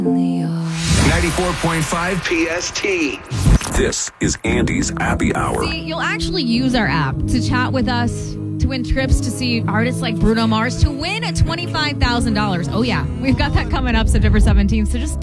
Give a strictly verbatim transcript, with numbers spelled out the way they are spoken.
ninety-four point five P S T. This is Andy's Happy Hour. See, you'll actually use our app to chat with us, to win trips to see artists like Bruno Mars, to win twenty-five thousand dollars. Oh, yeah. We've got that coming up September seventeenth, so just